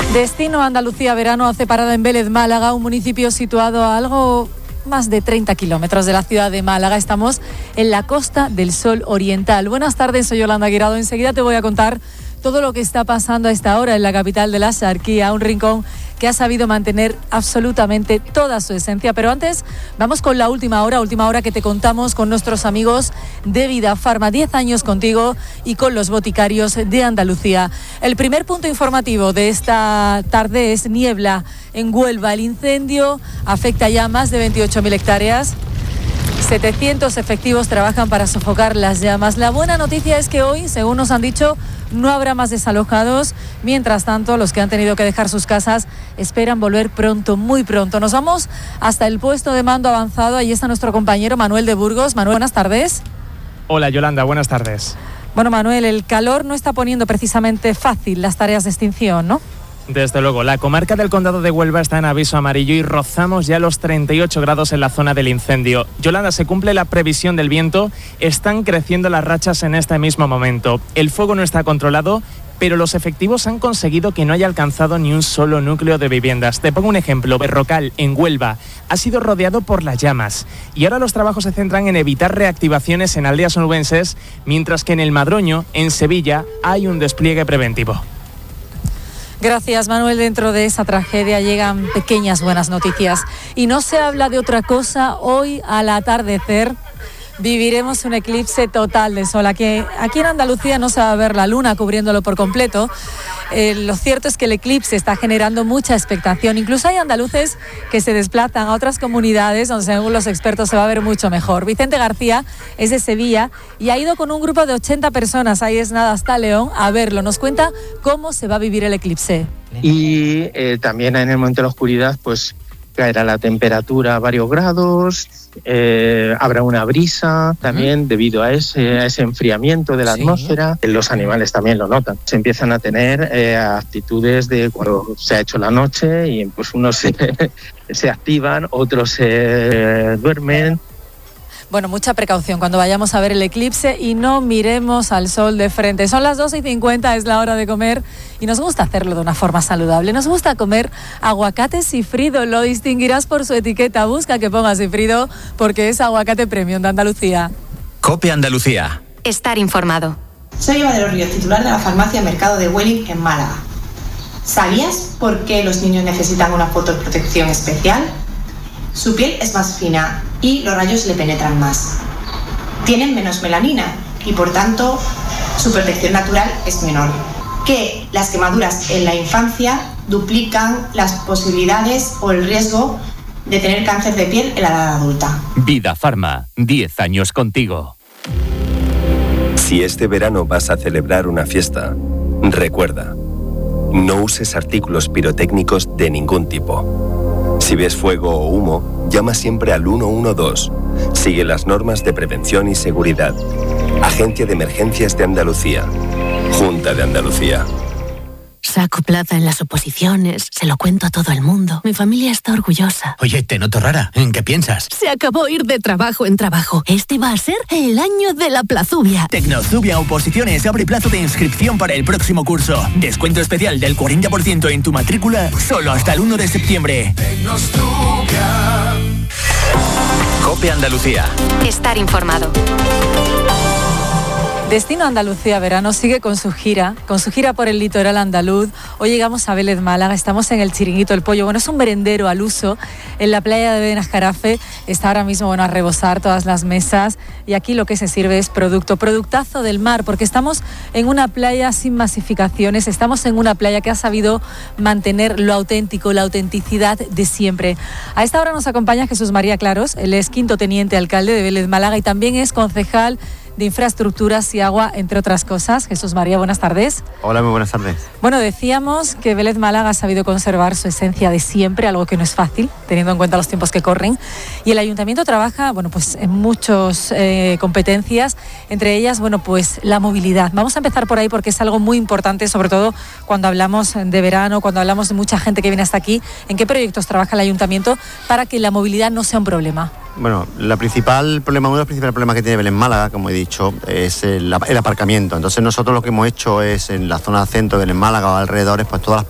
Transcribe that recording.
Destino Andalucía Verano hace parada en Vélez, Málaga, un municipio situado a algo más de 30 kilómetros de la ciudad de Málaga. Estamos en la Costa del Sol Oriental. Buenas tardes, soy Yolanda Guirado. Enseguida te voy a contar todo lo que está pasando a esta hora en la capital de la Axarquía, un rincón que ha sabido mantener absolutamente toda su esencia. Pero antes, vamos con la última hora que te contamos con nuestros amigos de Vidafarma. 10 años contigo y con los boticarios de Andalucía. El primer punto informativo de esta tarde es niebla en Huelva. El incendio afecta ya más de 28.000 hectáreas. 700 efectivos trabajan para sofocar las llamas. La buena noticia es que hoy, según nos han dicho, no habrá más desalojados. Mientras tanto, los que han tenido que dejar sus casas esperan volver pronto, muy pronto. Nos vamos hasta el puesto de mando avanzado. Allí está nuestro compañero Manuel de Burgos. Manuel, buenas tardes. Hola Yolanda, buenas tardes. Bueno, Manuel, el calor no está poniendo precisamente fácil las tareas de extinción, ¿no? Desde luego, la comarca del Condado de Huelva está en aviso amarillo y rozamos ya los 38 grados en la zona del incendio. Yolanda, se cumple la previsión del viento, están creciendo las rachas en este mismo momento. El fuego no está controlado, pero los efectivos han conseguido que no haya alcanzado ni un solo núcleo de viviendas. Te pongo un ejemplo, Berrocal, en Huelva, ha sido rodeado por las llamas y ahora los trabajos se centran en evitar reactivaciones en aldeas onubenses, mientras que en el Madroño, en Sevilla, hay un despliegue preventivo. Gracias, Manuel. Dentro de esa tragedia llegan pequeñas buenas noticias. Y no se habla de otra cosa. Hoy, al atardecer, viviremos un eclipse total de sol. Aquí en Andalucía no se va a ver la luna cubriéndolo por completo. Lo cierto es que el eclipse está generando mucha expectación. Incluso hay andaluces que se desplazan a otras comunidades donde, según los expertos, se va a ver mucho mejor. Vicente García es de Sevilla y ha ido con un grupo de 80 personas, ahí es nada, hasta León, a verlo. Nos cuenta cómo se va a vivir el eclipse. Y también en el momento de la oscuridad, pues caerá la temperatura a varios grados, habrá una brisa también debido a ese enfriamiento de la atmósfera. Los animales también lo notan. Se empiezan a tener actitudes de cuando se ha hecho la noche y pues unos se activan, otros se duermen. Bueno, mucha precaución cuando vayamos a ver el eclipse y no miremos al sol de frente. Son las 12:50, es la hora de comer y nos gusta hacerlo de una forma saludable. Nos gusta comer aguacate Sifrido, lo distinguirás por su etiqueta. Busca que ponga Sifrido porque es aguacate premium de Andalucía. COPE Andalucía. Estar informado. Soy Eva de los Ríos, titular de la farmacia Mercado de Welling en Málaga. ¿Sabías por qué los niños necesitan una fotoprotección especial? Su piel es más fina y los rayos le penetran más. Tienen menos melanina y por tanto su protección natural es menor. Que las quemaduras en la infancia duplican las posibilidades o el riesgo de tener cáncer de piel en la edad adulta. Vidafarma, 10 años contigo. Si este verano vas a celebrar una fiesta, recuerda, no uses artículos pirotécnicos de ningún tipo. Si ves fuego o humo, llama siempre al 112. Sigue las normas de prevención y seguridad. Agencia de Emergencias de Andalucía. Junta de Andalucía. Saco plaza en las oposiciones, se lo cuento a todo el mundo. Mi familia está orgullosa. Oye, te noto rara. ¿En qué piensas? Se acabó ir de trabajo en trabajo. Este va a ser el año de la Plazubia. Tecnozubia Oposiciones abre plazo de inscripción para el próximo curso. Descuento especial del 40% en tu matrícula solo hasta el 1 de septiembre. COPE Andalucía. Estar informado. Destino Andalucía Verano sigue con su gira por el litoral andaluz. Hoy llegamos a Vélez, Málaga, estamos en el Chiringuito El Pollo. Bueno, es un merendero al uso en la playa de Benascarafe. Está ahora mismo, a rebosar todas las mesas y aquí lo que se sirve es productazo del mar, porque estamos en una playa sin masificaciones, estamos en una playa que ha sabido mantener lo auténtico, la autenticidad de siempre. A esta hora nos acompaña Jesús María Claros, él es quinto teniente alcalde de Vélez, Málaga y también es concejal de infraestructuras y agua, entre otras cosas. Jesús María, buenas tardes. Hola, muy buenas tardes. Bueno, decíamos que Vélez Málaga ha sabido conservar su esencia de siempre, algo que no es fácil, teniendo en cuenta los tiempos que corren. Y el ayuntamiento trabaja, pues en muchas competencias, entre ellas, pues la movilidad. Vamos a empezar por ahí porque es algo muy importante, sobre todo cuando hablamos de verano, cuando hablamos de mucha gente que viene hasta aquí. ¿En qué proyectos trabaja el ayuntamiento para que la movilidad no sea un problema? Bueno, uno de los principales problemas que tiene Vélez Málaga, como he dicho, es el aparcamiento. Entonces nosotros lo que hemos hecho es en la zona centro de Vélez Málaga o alrededores, pues todas las